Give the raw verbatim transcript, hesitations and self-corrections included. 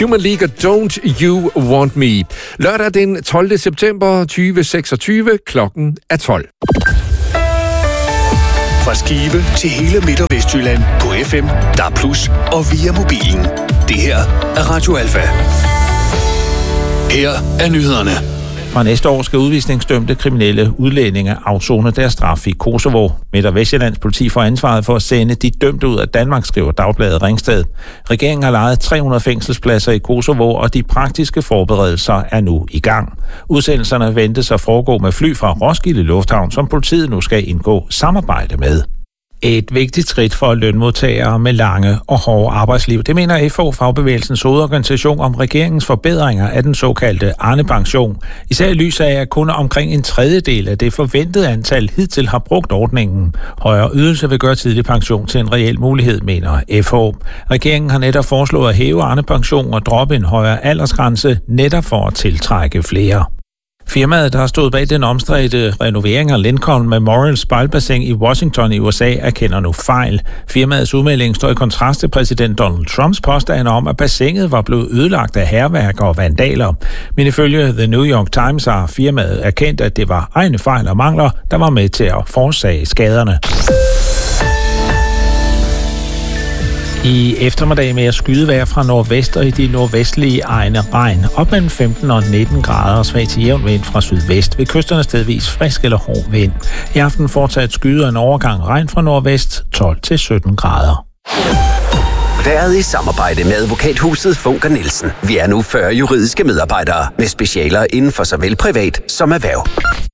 Human League og Don't You Want Me. Lørdag den tolvte september tyve seksogtyve, klokken er tolv. Fra Skive til hele Midt- og Vestjylland på F M, D A B plus, og via mobilen. Det her er Radio Alfa. Her er nyhederne. Fra næste år skal udvisningsdømte kriminelle udlændinge afsone deres straf i Kosovo. Midt- og Vestjyllands politi får ansvaret for at sende de dømte ud af Danmark, skriver Dagbladet Ringsted. Regeringen har lejet tre hundrede fængselspladser i Kosovo, og de praktiske forberedelser er nu i gang. Udsendelserne ventes at foregå med fly fra Roskilde Lufthavn, som politiet nu skal indgå samarbejde med. Et vigtigt skridt for lønmodtagere med lange og hårde arbejdsliv. Det mener F H, fagbevægelsens hovedorganisation, om regeringens forbedringer af den såkaldte Arne-pension. Især i lys af, at kun omkring en tredjedel af det forventede antal hidtil har brugt ordningen. Højere ydelse vil gøre tidlig pension til en reel mulighed, mener F H. Regeringen har netop foreslået at hæve Arne-pension og droppe en højere aldersgrænse, netop for at tiltrække flere. Firmaet, der har stået bag den omstridte renovering af Lincoln Memorial spejlbassin i Washington i U S A, erkender nu fejl. Firmaets udmelding står i kontrast til præsident Donald Trumps påstande om, at bassinet var blevet ødelagt af hærværker og vandaler. Men ifølge The New York Times har firmaet erkendt, at det var egne fejl og mangler, der var med til at forårsage skaderne. I eftermiddag med at skydevejr fra nordvest og i de nordvestlige egne regn. Op mellem femten og nitten grader og svag til jævn vind fra sydvest. Ved kysterne stedvis frisk eller hård vind. I aften fortsat skyder en overgang regn fra nordvest, tolv til sytten grader. Været i samarbejde med advokathuset Funker Nielsen. Vi er nu fyrre juridiske medarbejdere med specialer inden for såvel privat som erhverv.